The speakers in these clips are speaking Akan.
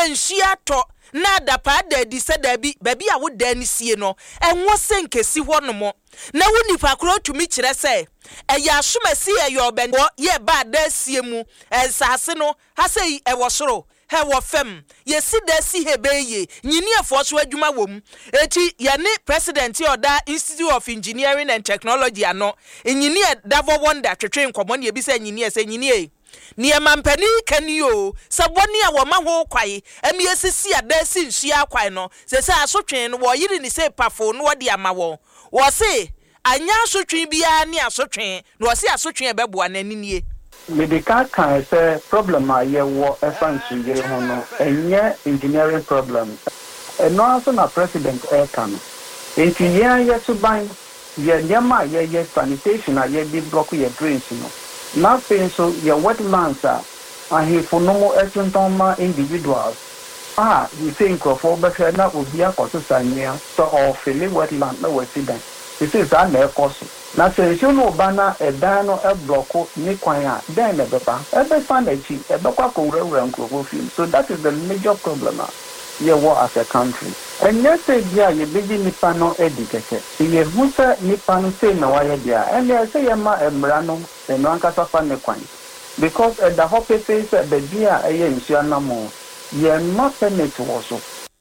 nhyia to na dapa da di se da bi baby a wo da ni sie no enwo senkesi ho no mo na wo nipa kro tumi kire se eya asomasi eyo ben ye ba da sie mu ensase no ha sei ewo soro he wo fem ye si da si hebeye nyini afo so adwuma wom eti ye ne president oda Institute of Engineering and Technology ano nyini Davo Wonder twetwe nkomo ne bi se nyini se nyini ni emampani kanio saboni a wo ma ho kwae emi esisi ada si nhia kwae no se se asotwen no wo yiri ni se pafo no wo de ama wo se anya asotwen bia ni asotwen no wo se asotwen e beboa na ninie medical can say problem a ye wo efansu yire ho no enye engineering problem no aso na president kan engineer ye to ban ye nyama ye sanitation a ye bi block ye drains no nothing so your wetlands are here for no etentoma individuals you think of all but na obi akosanya so of filling wetland na resident this is an air cost na say you no bana e dan no e block ni kwan a den na beba e be fan echi e be kwa ko wura nkrofo film so that is the major problem ye war as a country and yes dia ye bigi nipa no edikeke ye husa nipa no say na wa ye dia and ye say ye ma emra no e no ankasa fa ne kwan because the hope says the dia e ye nsia na mo ye not permit also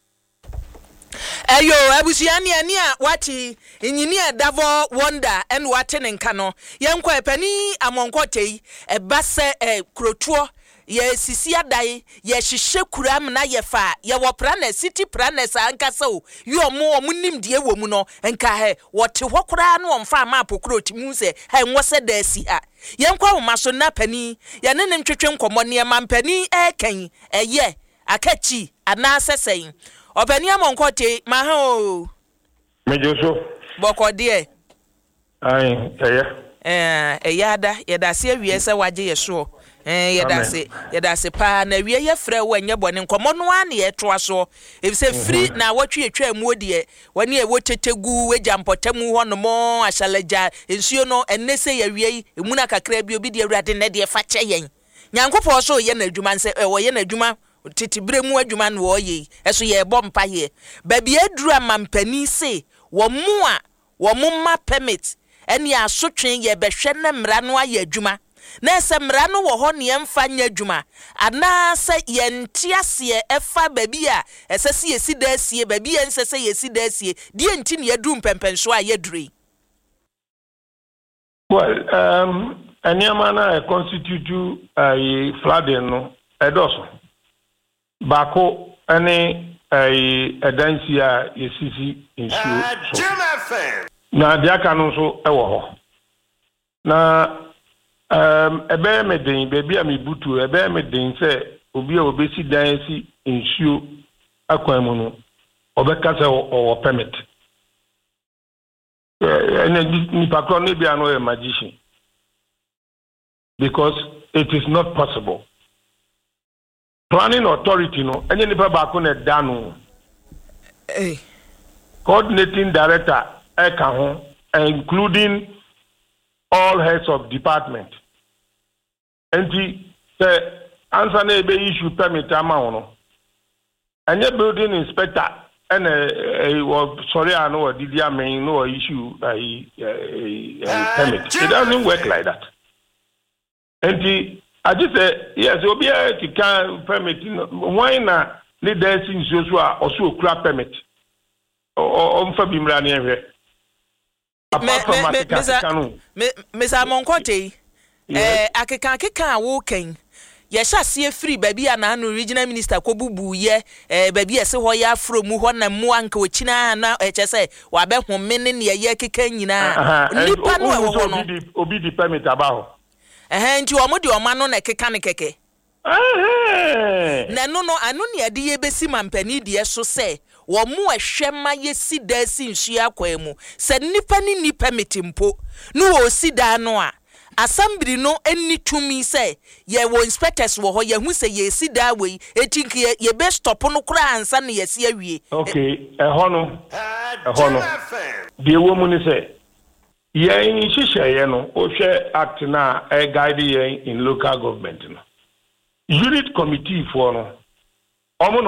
ayo abusiani ani a wati engineer Davo Wonder and watene nka no yenko epani amonkotei e base krotuo ye sisi adai ye hihye kuram na ye fa ye wo prana city pranes ankasa o yo mo nim de ewo mu no nka he wote hokura na omfa map krotimi se he nwose da si ha yenkwa wo maso na pani ye ne ntwetwe nkomo ne mampani eken eye akachi ana sesen obani amonkote ma ha o mejoso bokode ai eyada ye da se awie se waje ye so yedase pa na wie ye frɛ wo anya bɔne nkomo no a ne ye toa so e se free na wotwe etwa mu odie wani e wotetegu we jampotamu ho no mo ahyalaja ensuo no ennese ye wie emuna kakra bi obi de awurade ne de fa kye yen nyankopɔ so ye na adwuma nse wo ye na adwuma titibre mu adwuma no wo ye eso ye bɔ mpa ye ba bi adura mampani se wo mu a wo mumma permit eni asotwe ye behwe na mra no aye adwuma na semra no wo ho ne emfa nya adwuma ana se yentiase efa babi a esese yesi da asie babi ensese yesi da asie die nti ne yadu mpempenso a yedure well anyama na constitute a flooding no edoso bako ene edansi a yesisi insuo na diaka no so ewo ho na ebe medin baby a mebutu ebe medin se obi a obesi dan si insuo akwan mu no obeka se o permit ni pakro no bia no a magician because it is not possible planning authority no enye ni ba ko na dano coordinating director eka ho including all heads of department. And the answer na be issue permit amount. And your building inspector and sorry I know did ya mean no issue a permit. It doesn't work like that. And I just say yes, you'll be a can permit why not need dancing Joshua also crap permit or Fabimran here. Mr. Monkote akeka wo ken ye hyase free baby ana no regional minister ko bubu ye baby ese ho ya afro mu ho na mu anka okina na echese wa be home ne ne ye keka nyina nipa no e ho no obi di permit abaho nti o mo di o ma no na keka ne keke na no anu ne ade ye besi mampani de so se wo mu ehwema ye sida si nhia kwemu se nipa ni nipa metimpo no wo sida no a assembly no eni tumi se ye wo inspectors wo ho ye hu se ye sida we etinki ye be stop no kura ansa ne ye se awie okay ehono de wo mu ni se ye in shisha ye no o hwe act na guide ye in local government no unit committee for no omo